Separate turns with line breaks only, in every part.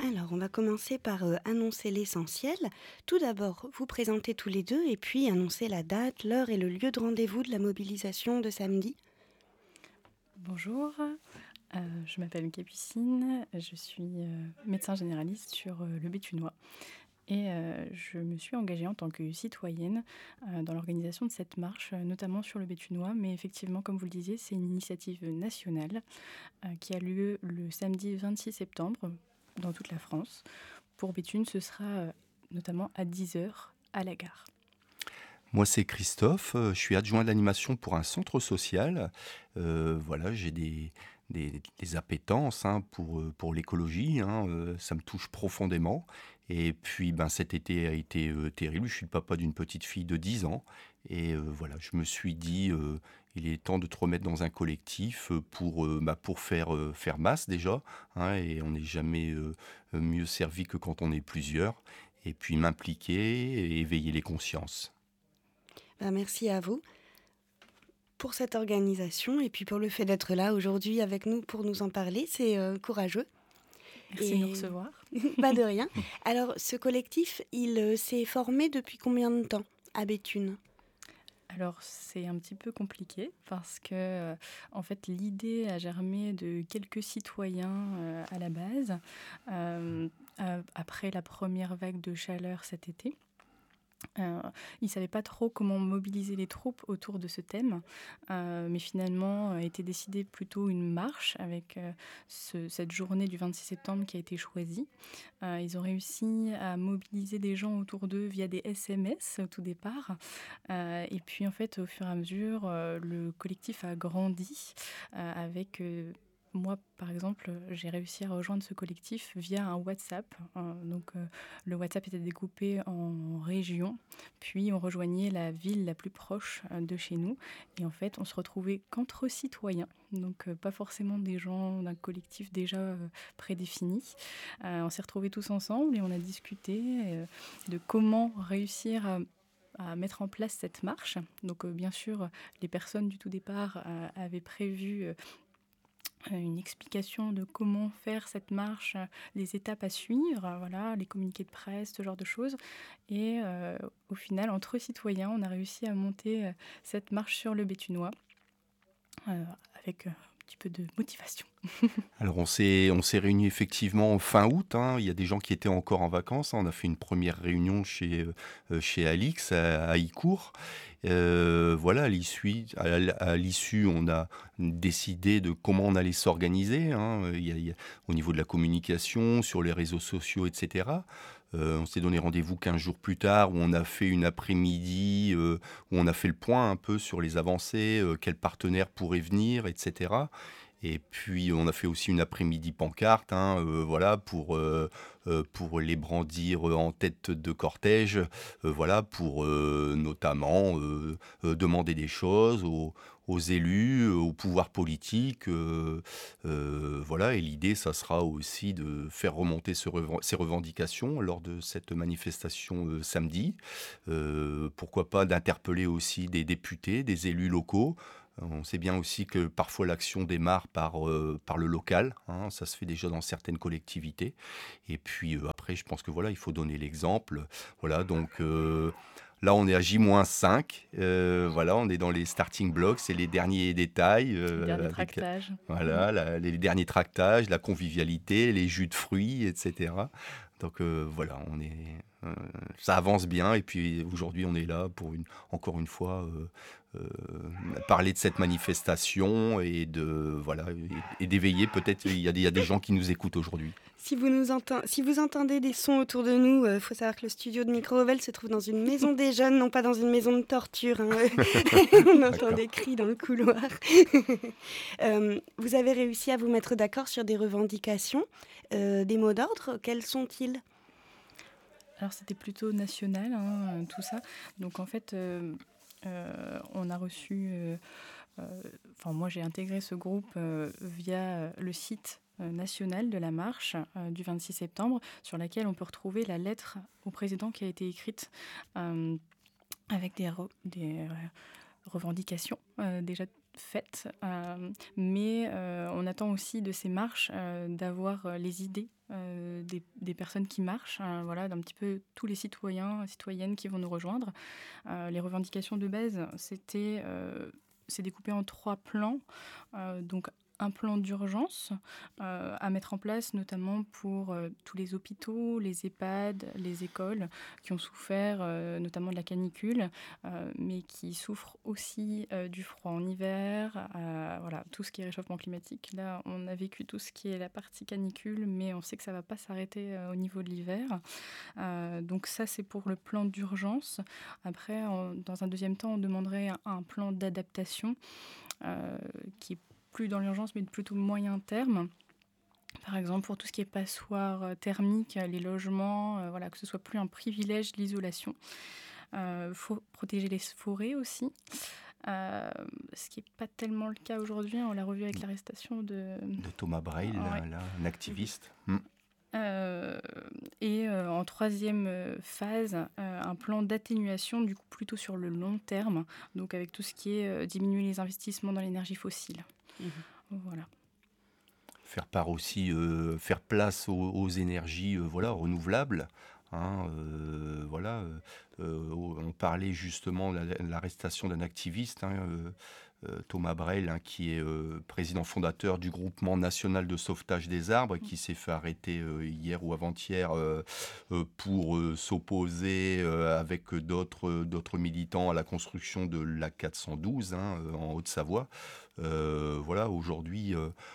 Alors, on va commencer par annoncer l'essentiel. Tout d'abord, vous présenter tous les deux et puis annoncer la date, l'heure et le lieu de rendez-vous de la mobilisation de samedi.
Bonjour, je m'appelle Capucine, je suis médecin généraliste sur le Béthunois et je me suis engagée en tant que citoyenne dans l'organisation de cette marche, notamment sur le Béthunois. Mais effectivement, comme vous le disiez, c'est une initiative nationale qui a lieu le samedi 26 septembre dans toute la France. Pour Béthune, ce sera notamment à 10 heures à la gare.
Moi, c'est Christophe, je suis adjoint d'animation pour un centre social. Voilà, j'ai des appétences, hein, pour l'écologie, hein, ça me touche profondément et puis, ben, cet été a été, terrible. Je suis le papa d'une petite fille de 10 ans et voilà, je me suis dit, «Il est temps de te remettre dans un collectif», pour faire masse déjà, hein, et on n'est jamais, mieux servi que quand on est plusieurs et puis m'impliquer et éveiller les consciences.
Merci à vous pour cette organisation et puis pour le fait d'être là aujourd'hui avec nous pour nous en parler. C'est courageux.
Merci de nous
Et
recevoir.
pas de rien. Alors, ce collectif, il s'est formé depuis combien de temps à Béthune?
Alors, c'est un petit peu compliqué parce que, en fait, l'idée a germé de quelques citoyens, à la base, après la première vague de chaleur cet été. Ils ne savaient pas trop comment mobiliser les troupes autour de ce thème, mais finalement, a été décidé plutôt une marche avec, cette journée du 26 septembre qui a été choisie. Ils ont réussi à mobiliser des gens autour d'eux via des SMS au tout départ. Et puis en fait, au fur et à mesure, le collectif a grandi avec, moi, par exemple, j'ai réussi à rejoindre ce collectif via un WhatsApp. Donc, le WhatsApp était découpé en régions, puis on rejoignait la ville la plus proche de chez nous. Et en fait, on se retrouvait qu'entre citoyens, donc pas forcément des gens d'un collectif déjà prédéfini. On s'est retrouvés tous ensemble et on a discuté de comment réussir à mettre en place cette marche. Donc, bien sûr, les personnes du tout départ avaient prévu une explication de comment faire cette marche, les étapes à suivre, voilà, les communiqués de presse, ce genre de choses. Et au final, entre citoyens, on a réussi à monter cette marche sur le Béthunois avec un petit peu de motivation.
Alors on s'est réunis effectivement en fin août, hein. Il y a des gens qui étaient encore en vacances, hein. On a fait une première réunion chez Alix à Icourt. Voilà, à l'issue, on a décidé de comment on allait s'organiser, hein. Il y a au niveau de la communication, sur les réseaux sociaux et cetera. On s'est donné rendez-vous 15 jours plus tard où on a fait une après-midi, où on a fait le point un peu sur les avancées, quels partenaires pourraient venir et cetera. Et puis on a fait aussi une après-midi pancarte, hein, voilà, pour les brandir en tête de cortège, voilà, pour notamment demander des choses aux élus, au pouvoir politique, voilà. Et l'idée, ça sera aussi de faire remonter ces revendications lors de cette manifestation samedi. Pourquoi pas d'interpeller aussi des députés, des élus locaux. On sait bien aussi que parfois l'action démarre par le local, hein, ça se fait déjà dans certaines collectivités. Et puis après, je pense que voilà, il faut donner l'exemple. Voilà, donc là, on est à J-5. Voilà, on est dans les starting blocks, c'est les derniers détails
Le dernier
avec
tractage.
voilà, les derniers tractages, la convivialité, les jus de fruits, etc. Donc voilà, ça avance bien. Et puis aujourd'hui, on est là pour encore une fois euh, parler de cette manifestation et voilà, et d'éveiller. Peut-être il y a des gens qui nous écoutent aujourd'hui.
Si vous entendez des sons autour de nous, faut savoir que le studio de Micro-Ovel se trouve dans une maison des jeunes, non pas dans une maison de torture, hein. On entend
D'accord.
des cris dans le couloir. Vous avez réussi à vous mettre d'accord sur des revendications, des mots d'ordre. Quels sont-ils?
Alors c'était plutôt national, hein, tout ça. Donc en fait, on a reçu, enfin moi j'ai intégré ce groupe via le site national de la marche du 26 septembre, sur laquelle on peut retrouver la lettre au président qui a été écrite avec des revendications déjà faites, mais on attend aussi de ces marches d'avoir les idées des personnes qui marchent, voilà, d'un petit peu tous les citoyens, citoyennes qui vont nous rejoindre. Les revendications de base, c'est découpé en 3 plans. Donc un plan d'urgence à mettre en place, notamment pour tous les hôpitaux, les EHPAD, les écoles qui ont souffert notamment de la canicule, mais qui souffrent aussi du froid en hiver, voilà, tout ce qui est réchauffement climatique. Là, on a vécu tout ce qui est la partie canicule, mais on sait que ça ne va pas s'arrêter au niveau de l'hiver. Donc ça, c'est pour le plan d'urgence. Après, dans un deuxième temps, on demanderait un plan d'adaptation qui est plus dans l'urgence, mais plutôt moyen terme. Par exemple, pour tout ce qui est passoire thermique, les logements, voilà, que ce soit plus un privilège l'isolation. Faut protéger les forêts aussi, ce qui n'est pas tellement le cas aujourd'hui. On l'a revu avec l'arrestation de
Thomas Breil,
Ouais.
un activiste.
Et en troisième phase, un plan d'atténuation, du coup plutôt sur le long terme, donc avec tout ce qui est diminuer les investissements dans l'énergie fossile. Voilà.
Faire place aux énergies voilà, renouvelables. On parlait justement de l'arrestation d'un activiste, Thomas Breil, qui est président fondateur du groupement national de sauvetage des arbres, qui s'est fait arrêter hier ou avant-hier pour s'opposer avec d'autres militants à la construction de l'A412 en Haute-Savoie. Voilà, aujourd'hui,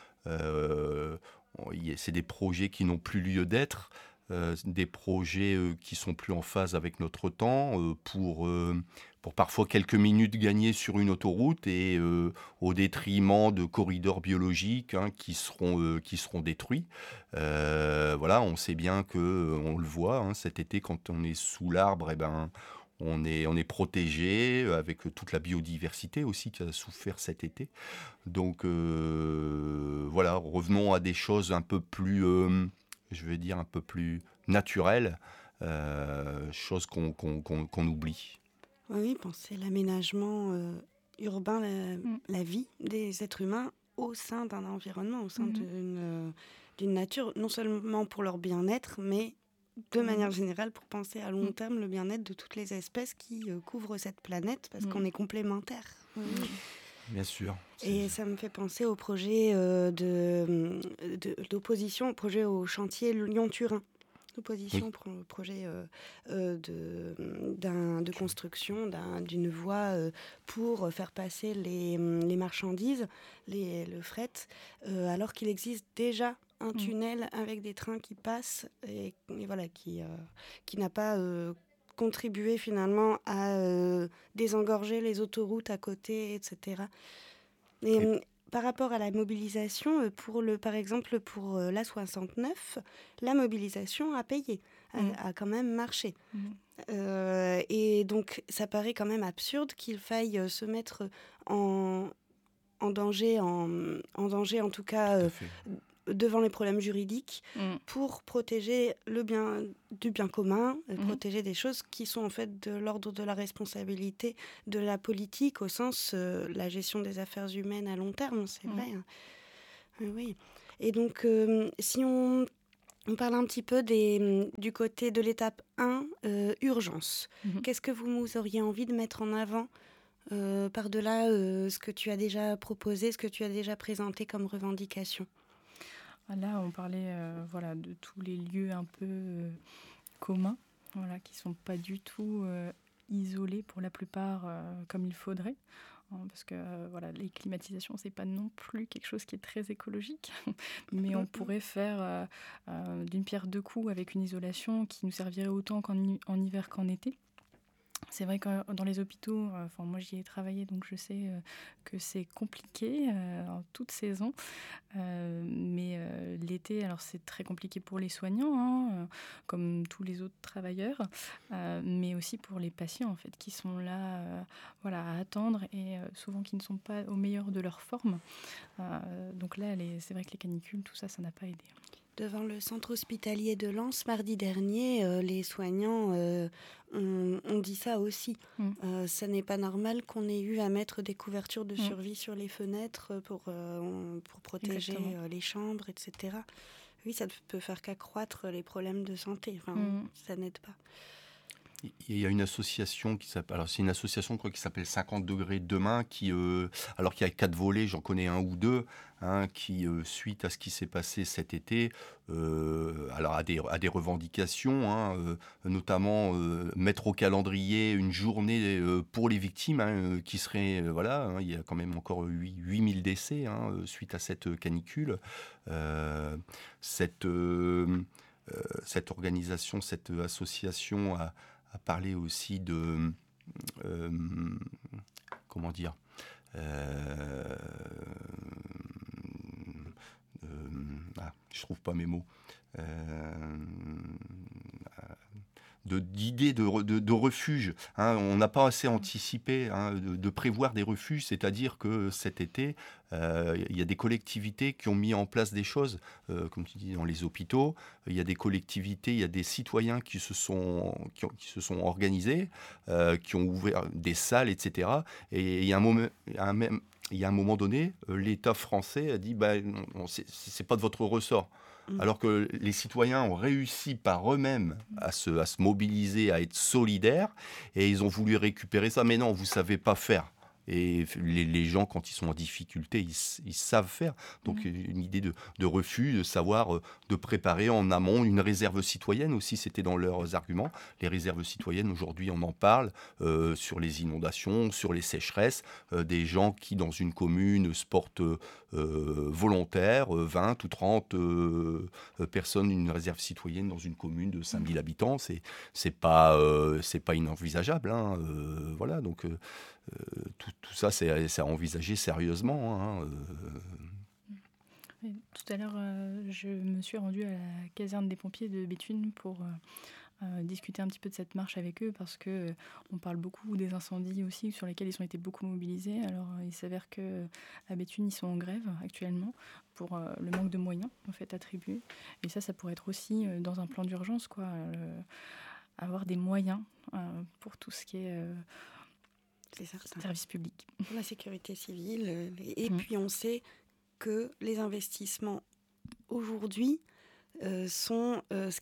c'est des projets qui n'ont plus lieu d'être. Des projets qui sont plus en phase avec notre temps pour parfois quelques minutes gagnées sur une autoroute et au détriment de corridors biologiques qui seront détruits. Voilà, on sait bien que, on le voit cet été quand on est sous l'arbre, on est protégé avec toute la biodiversité aussi qui a souffert cet été. Donc voilà, revenons à des choses un peu plus un peu plus naturel, chose qu'on oublie.
Oui, penser l'aménagement urbain, la vie des êtres humains au sein d'un environnement, au sein d'une nature, non seulement pour leur bien-être, mais de manière générale pour penser à long terme le bien-être de toutes les espèces qui couvrent cette planète, parce qu'on est complémentaires.
Bien sûr.
Et ça me fait penser au projet d'opposition, au projet au chantier Lyon-Turin. L'opposition pour le projet de construction d'une voie pour faire passer les marchandises, le fret, alors qu'il existe déjà un tunnel avec des trains qui passent et voilà, qui n'a pas contribué finalement à désengorger les autoroutes à côté, etc. Et par rapport à la mobilisation, par exemple pour l'A69, la mobilisation a payé, a quand même marché. Et donc ça paraît quand même absurde qu'il faille se mettre en danger, en tout cas devant les problèmes juridiques, pour protéger du bien commun, protéger des choses qui sont en fait de l'ordre de la responsabilité de la politique, au sens la gestion des affaires humaines à long terme, c'est vrai. Oui. Et donc, si on parle un petit peu du côté de l'étape 1, urgence, qu'est-ce que vous auriez envie de mettre en avant par-delà ce que tu as déjà proposé, ce que tu as déjà présenté comme revendication?
Là, on parlait de tous les lieux un peu communs, qui ne sont pas du tout isolés pour la plupart comme il faudrait. Parce que les climatisations, ce n'est pas non plus quelque chose qui est très écologique. Mais on pourrait faire d'une pierre deux coups avec une isolation qui nous servirait autant en hiver qu'en été. C'est vrai que dans les hôpitaux, moi j'y ai travaillé, donc je sais que c'est compliqué en toute saison. Mais l'été, alors c'est très compliqué pour les soignants, comme tous les autres travailleurs, mais aussi pour les patients en fait, qui sont là à attendre et souvent qui ne sont pas au meilleur de leur forme. Donc là, c'est vrai que les canicules, tout ça, ça n'a pas aidé.
devant le centre hospitalier de Lens mardi dernier, les soignants ont dit ça aussi. Ça n'est pas normal qu'on ait eu à mettre des couvertures de survie sur les fenêtres pour protéger les chambres, etc. Oui, ça ne peut faire qu'accroître les problèmes de santé. Enfin, ça n'aide pas.
Il y a une association qui s'appelle, alors c'est une association qui s'appelle 50 degrés demain, qui, alors qu'il y a 4 volets, j'en connais un ou deux, qui, suite à ce qui s'est passé cet été, alors à des revendications, notamment mettre au calendrier une journée pour les victimes, qui serait, il y a quand même encore 8000 décès suite à cette canicule. Cette organisation, cette association a parlé aussi de comment dire je trouve pas mes mots d'idées de refuge. On n'a pas assez anticipé de prévoir des refuges, c'est-à-dire que cet été, il y a des collectivités qui ont mis en place des choses, comme tu dis, dans les hôpitaux. Il y a des collectivités, il y a des citoyens qui se sont organisés, qui ont ouvert des salles, etc. Et il y a un moment donné, l'État français a dit non, c'est pas de votre ressort. Alors que les citoyens ont réussi par eux-mêmes à se mobiliser, à être solidaires, et ils ont voulu récupérer ça. Mais non, vous ne savez pas faire. Et les gens, quand ils sont en difficulté, ils savent faire. Donc une idée de refus, de savoir, de préparer en amont une réserve citoyenne aussi, c'était dans leurs arguments. Les réserves citoyennes, aujourd'hui, on en parle sur les inondations, sur les sécheresses, des gens qui, dans une commune, se portent volontaires, 20 ou 30 personnes, une réserve citoyenne dans une commune de 5000 habitants, c'est pas inenvisageable. Voilà, donc... tout ça, c'est à envisager sérieusement.
Tout à l'heure, je me suis rendue à la caserne des pompiers de Béthune pour discuter un petit peu de cette marche avec eux, parce qu'on parle beaucoup des incendies aussi, sur lesquels ils ont été beaucoup mobilisés. Alors, il s'avère qu'à Béthune, ils sont en grève actuellement pour le manque de moyens en fait, attribués. Et ça pourrait être aussi dans un plan d'urgence, quoi, avoir des moyens pour tout ce qui est... service public.
Pour la sécurité civile. Et puis on sait que les investissements aujourd'hui sont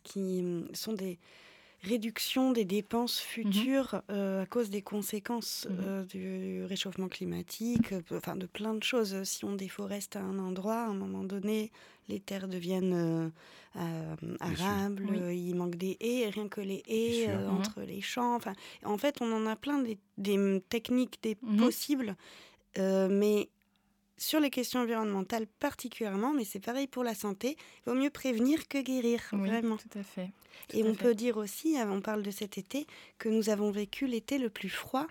des réductions des dépenses futures à cause des conséquences du réchauffement climatique, de plein de choses. Si on déforeste à un endroit, à un moment donné, les terres deviennent arables, il manque des haies, rien que les haies entre les champs. En fait, on en a plein des techniques, des possibles, mais sur les questions environnementales particulièrement, mais c'est pareil pour la santé, il vaut mieux prévenir que guérir, vraiment.
Tout à fait.
Et on peut dire aussi, on parle de cet été, que nous avons vécu l'été le plus froid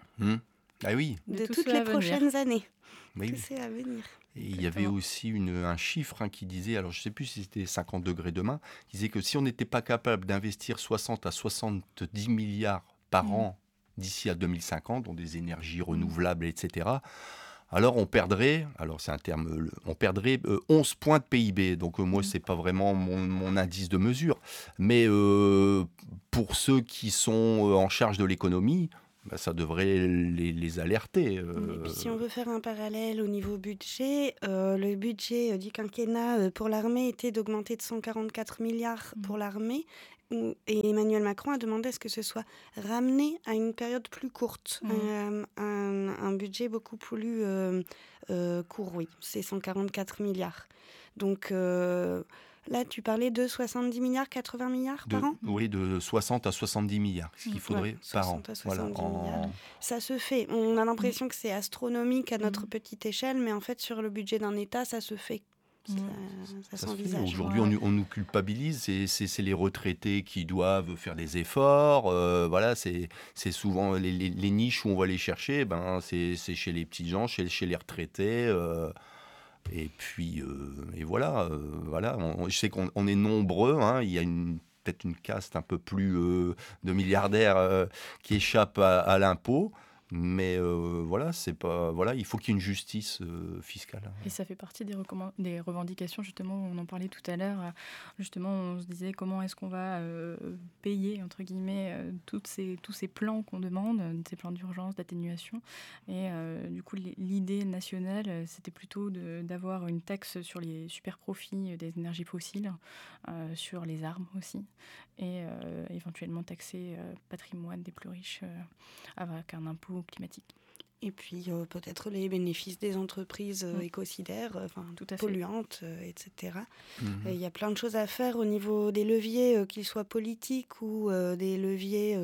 de toutes les prochaines années.
Oui.
Que c'est à venir.
Et il y avait aussi un chiffre qui disait, alors je ne sais plus si c'était 50 degrés demain, qui disait que si on n'était pas capable d'investir 60 à 70 milliards par an d'ici à 2050, dans des énergies renouvelables, etc., alors on perdrait, c'est un terme, on perdrait 11 points de PIB. Donc moi, ce n'est pas vraiment mon indice de mesure. Mais pour ceux qui sont en charge de l'économie, ça devrait les alerter.
Et puis, si on veut faire un parallèle au niveau budget, le budget du quinquennat pour l'armée était d'augmenter de 144 milliards pour l'armée. Et Emmanuel Macron a demandé à ce que ce soit ramené à une période plus courte, un budget beaucoup plus court, c'est 144 milliards. Donc là, tu parlais de 70 milliards, 80 milliards par an ?
Oui, de 60 à 70 milliards, ce qu'il faudrait par an.
60 à 70 milliards. Ça se fait. On a l'impression que c'est astronomique à notre petite échelle, mais en fait, sur le budget d'un État, ça se fait. Ça s'envisage.
Aujourd'hui, on nous culpabilise. C'est les retraités qui doivent faire des efforts. C'est souvent les niches où on va les chercher. C'est chez les petits gens, chez les retraités. Et puis, je sais qu'on est nombreux. Il y a peut-être une caste un peu plus de milliardaires qui échappent à l'impôt. Mais voilà, c'est pas, voilà, il faut qu'il y ait une justice fiscale.
Et ça fait partie des revendications, justement, on en parlait tout à l'heure. Justement, on se disait comment est-ce qu'on va payer, entre guillemets, tous ces plans qu'on demande, ces plans d'urgence, d'atténuation. Et du coup, l'idée nationale, c'était plutôt d'avoir une taxe sur les super profits des énergies fossiles, sur les armes aussi, et éventuellement taxer patrimoine des plus riches avec un impôt climatique.
Et puis peut-être les bénéfices des entreprises écocidaires, polluantes, etc. Il y a plein de choses à faire au niveau des leviers, qu'ils soient politiques ou des leviers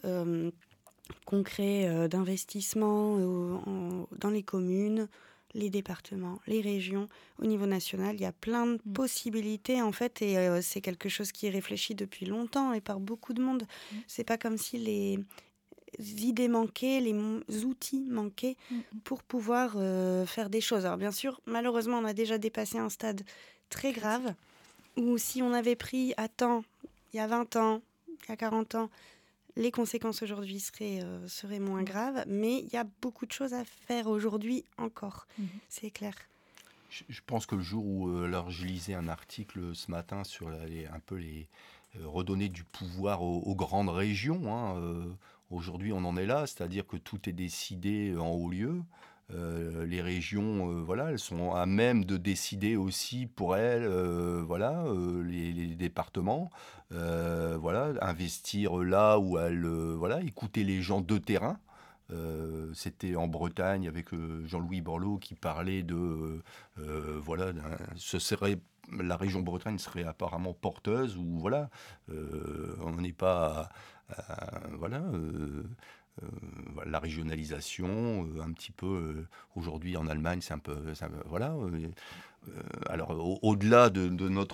concrets d'investissement dans les communes, les départements, les régions. Au niveau national, il y a plein de possibilités en fait, et c'est quelque chose qui est réfléchi depuis longtemps et par beaucoup de monde. C'est pas comme si les idées manquaient, les outils manquaient pour pouvoir faire des choses. Alors bien sûr, malheureusement, on a déjà dépassé un stade très grave où si on avait pris à temps, il y a 20 ans, il y a 40 ans, les conséquences aujourd'hui seraient moins graves, mais il y a beaucoup de choses à faire aujourd'hui encore, c'est clair.
Je pense que le jour où alors je lisais un article ce matin sur redonner du pouvoir aux grandes régions, hein, aujourd'hui, on en est là, c'est-à-dire que tout est décidé en haut lieu. Les régions, voilà, elles sont à même de décider aussi pour elles, voilà, les départements, voilà, investir là où elles, voilà, écouter les gens de terrain. C'était en Bretagne avec Jean-Louis Borloo qui parlait de, voilà, la région Bretagne serait apparemment porteuse, ou voilà, on n'est pas, voilà. La régionalisation, un petit peu, aujourd'hui en Allemagne, c'est un peu, voilà. Alors, au-delà de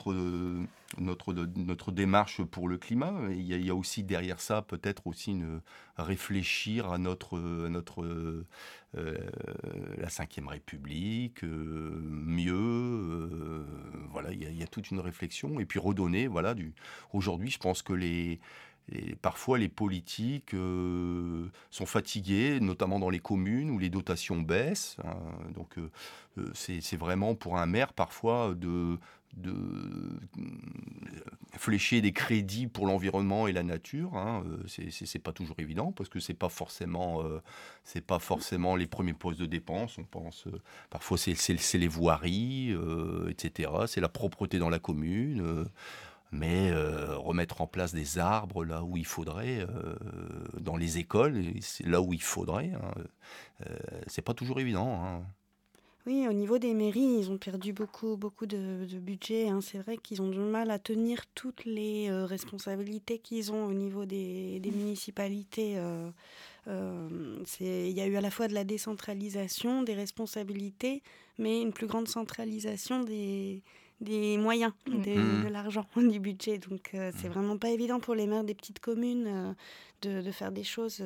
notre démarche pour le climat, il y a aussi derrière ça peut-être aussi réfléchir à la Cinquième République, mieux, voilà, il y a toute une réflexion, et puis redonner, voilà, aujourd'hui, je pense que parfois, les politiques sont fatigués, notamment dans les communes où les dotations baissent, hein. Donc, c'est vraiment pour un maire, parfois, de flécher des crédits pour l'environnement et la nature, hein. C'est pas toujours évident, parce que c'est pas forcément les premiers postes de dépenses. On pense, parfois, c'est les voiries, etc. C'est la propreté dans la commune. Mais remettre en place des arbres là où il faudrait, dans les écoles, c'est là où il faudrait, hein, c'est pas toujours évident, hein.
Oui, au niveau des mairies, ils ont perdu beaucoup de budget, hein. C'est vrai qu'ils ont du mal à tenir toutes les responsabilités qu'ils ont au niveau des municipalités. Il y a eu à la fois de la décentralisation des responsabilités, mais une plus grande centralisation des moyens, de l'argent, du budget. Donc c'est vraiment pas évident pour les maires des petites communes de faire des choses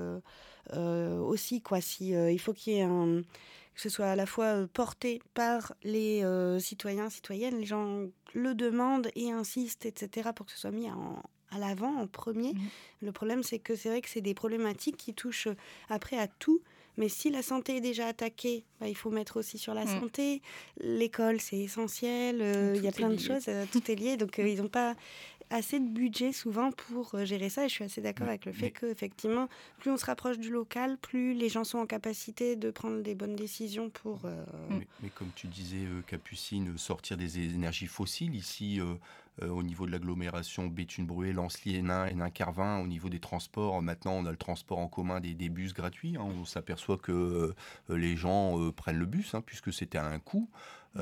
aussi, quoi. Il faut qu'il y ait que ce soit à la fois porté par les citoyens, citoyennes, les gens le demandent et insistent, etc., pour que ce soit mis à l'avant, en premier. Le problème, c'est que c'est vrai que c'est des problématiques qui touchent après à tout. Mais si la santé est déjà attaquée, il faut mettre aussi sur la santé. L'école, c'est essentiel. Il y a plein de choses. Tout est lié. Donc, ils n'ont pas assez de budget souvent pour gérer ça. Et je suis assez d'accord avec le fait qu'effectivement, plus on se rapproche du local, plus les gens sont en capacité de prendre des bonnes décisions pour...
Mais comme tu disais, Capucine, sortir des énergies fossiles, ici... au niveau de l'agglomération Béthune-Bruay, Lancelot, Hénin-Carvin, au niveau des transports, maintenant on a le transport en commun des bus gratuits, hein. On s'aperçoit que les gens prennent le bus, hein, puisque c'était à un coût.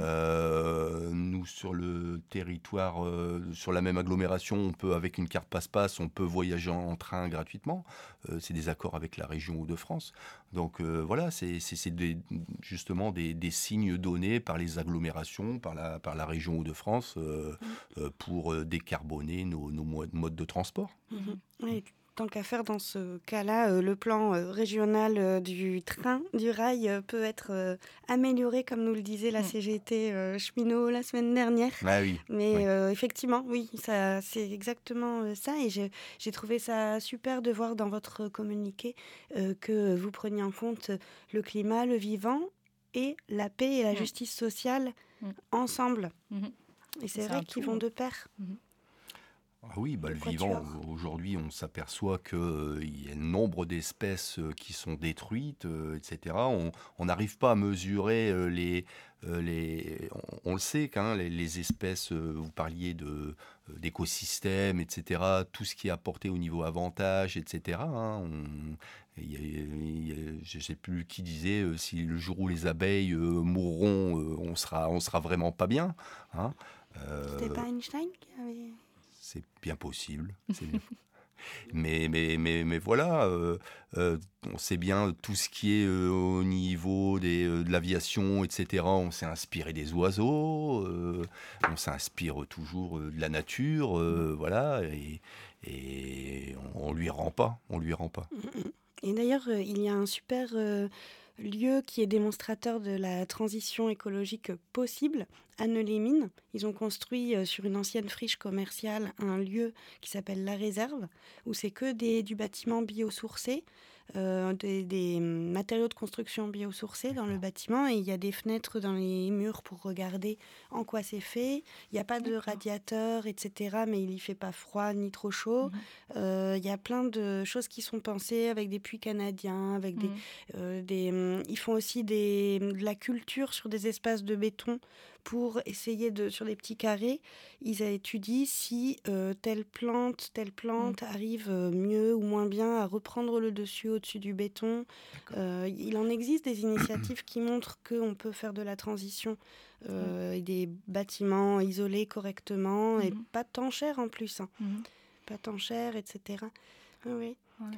Nous, sur le territoire, sur la même agglomération, on peut, avec une carte passe-passe, on peut voyager en train gratuitement. C'est des accords avec la région Hauts-de-France. Donc voilà, c'est justement des signes donnés par les agglomérations, par la région Hauts-de-France, pour décarboner nos modes de transport.
Oui, tant qu'à faire dans ce cas-là, le plan régional du train, du rail, peut être amélioré, comme nous le disait la CGT cheminot la semaine dernière.
Ah oui.
Mais
Oui.
effectivement, oui, ça, c'est exactement ça. Et j'ai trouvé ça super de voir dans votre communiqué que vous preniez en compte le climat, le vivant et la paix et la justice sociale ensemble. Et c'est vrai qu'ils vont de pair.
Ah oui, le
Pourquoi
vivant, aujourd'hui, on s'aperçoit qu'il y a un nombre d'espèces qui sont détruites, etc. On n'arrive pas à mesurer on le sait, les espèces, vous parliez d'écosystèmes, etc., tout ce qui est apporté au niveau avantage, etc. Je ne sais plus qui disait, si le jour où les abeilles mourront, on sera vraiment pas bien. Hein.
C'était pas Einstein qui avait...
C'est bien possible. Mais voilà, on sait bien tout ce qui est au niveau de l'aviation, etc. On s'est inspiré des oiseaux, on s'inspire toujours de la nature, voilà, et on lui rend pas, on lui rend pas.
Et d'ailleurs, il y a un super lieu qui est démonstrateur de la transition écologique possible, Anne-les-Mines. Ils ont construit sur une ancienne friche commerciale un lieu qui s'appelle La Réserve, où c'est que du bâtiment biosourcé, des matériaux de construction biosourcés dans le bâtiment, et il y a des fenêtres dans les murs pour regarder en quoi c'est fait. Il n'y a pas de radiateur, etc., mais il n'y fait pas froid ni trop chaud. Il y a plein de choses qui sont pensées avec des puits canadiens, avec ils font aussi de la culture sur des espaces de béton pour essayer sur des petits carrés, ils étudient si telle plante arrive mieux ou moins bien à reprendre le dessus au-dessus du béton. Il en existe des initiatives qui montrent qu'on peut faire de la transition et des bâtiments isolés correctement et pas tant cher en plus. Pas tant cher, etc. Oui.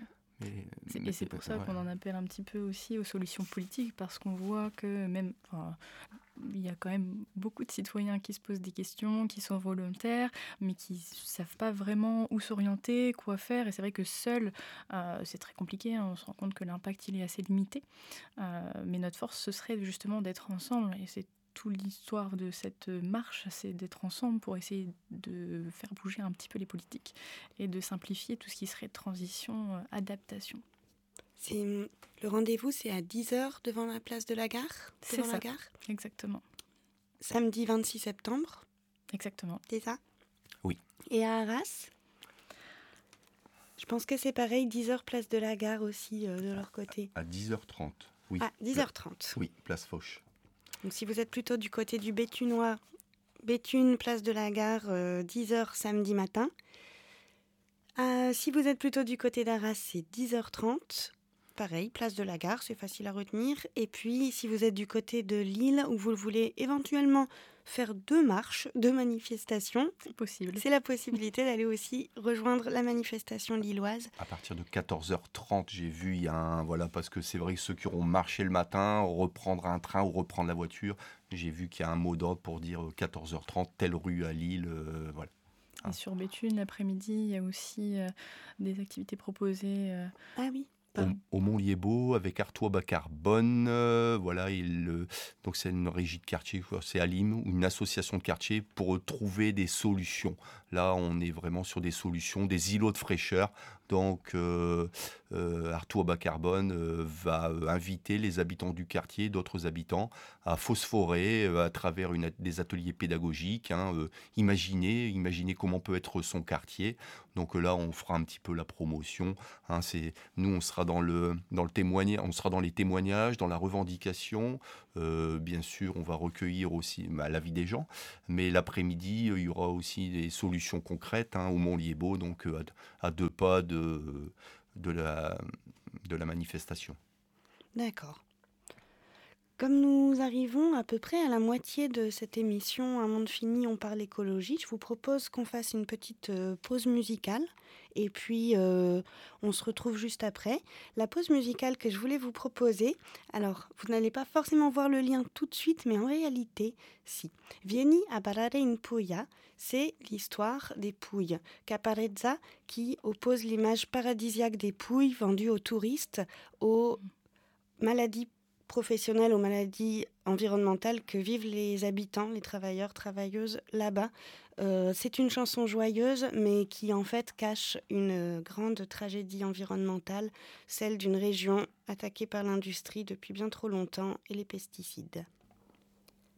Et c'est pour ça qu'on en appelle un petit peu aussi aux solutions politiques, parce qu'on voit que même... il y a quand même beaucoup de citoyens qui se posent des questions, qui sont volontaires, mais qui ne savent pas vraiment où s'orienter, quoi faire. Et c'est vrai que seul, c'est très compliqué. On se rend compte que l'impact, il est assez limité. Mais notre force, ce serait justement d'être ensemble. Et c'est toute l'histoire de cette marche, c'est d'être ensemble pour essayer de faire bouger un petit peu les politiques et de simplifier tout ce qui serait transition, adaptation.
Le rendez-vous, c'est à 10h devant la place de la gare.
C'est ça, exactement.
Samedi 26 septembre.
Exactement.
C'est ça ?
Oui.
Et à Arras ? Je pense que c'est pareil, 10h place de la gare aussi, de leur côté.
À 10h30, oui.
À 10h30.
Oui, place Foch.
Donc si vous êtes plutôt du côté du Béthunois, Béthune, place de la gare, 10h samedi matin. Si vous êtes plutôt du côté d'Arras, c'est 10h30. Pareil, place de la gare, c'est facile à retenir. Et puis, si vous êtes du côté de Lille, où vous voulez éventuellement faire 2 marches, 2 manifestations,
c'est possible.
C'est la possibilité d'aller aussi rejoindre la manifestation lilloise.
À partir de 14h30, j'ai vu, parce que c'est vrai que ceux qui auront marché le matin, reprendre un train ou reprendre la voiture, j'ai vu qu'il y a un mot d'ordre pour dire 14h30, telle rue à Lille, voilà.
Et sur Béthune, l'après-midi, il y a aussi des activités proposées.
Ah oui.
Au Mont-Liébaud avec Artois-Bas-Carbone, donc c'est une régie de quartier, c'est Alim, ou une association de quartier pour trouver des solutions. Là, on est vraiment sur des solutions, des îlots de fraîcheur. Donc, Artois-Bas-Carbone va inviter les habitants du quartier, d'autres habitants, à phosphorer à travers des ateliers pédagogiques. Imaginer comment peut être son quartier. Donc là, on fera un petit peu la promotion. Nous, on sera dans le témoignage, on sera dans les témoignages, dans la revendication. Bien sûr, on va recueillir aussi l'avis des gens. Mais l'après-midi, il y aura aussi des solutions concrètes au Mont-Liébaud, donc à 2 pas de la manifestation.
D'accord. Comme nous arrivons à peu près à la moitié de cette émission Un monde fini, on parle écologie, je vous propose qu'on fasse une petite pause musicale et puis on se retrouve juste après. La pause musicale que je voulais vous proposer, alors vous n'allez pas forcément voir le lien tout de suite, mais en réalité, si. Vieni a parare in Puglia, c'est l'histoire des Pouilles. Caparezza qui oppose l'image paradisiaque des Pouilles vendues aux touristes aux maladies professionnelles, aux maladies environnementales que vivent les habitants, les travailleurs, travailleuses là-bas. C'est une chanson joyeuse, mais qui en fait cache une grande tragédie environnementale, celle d'une région attaquée par l'industrie depuis bien trop longtemps et les pesticides.